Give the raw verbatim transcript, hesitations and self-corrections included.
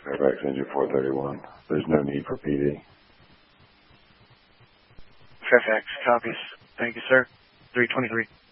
Fairfax engine four thirty-one. There's no need for P D. Fairfax copies. Thank you, sir. three twenty-three.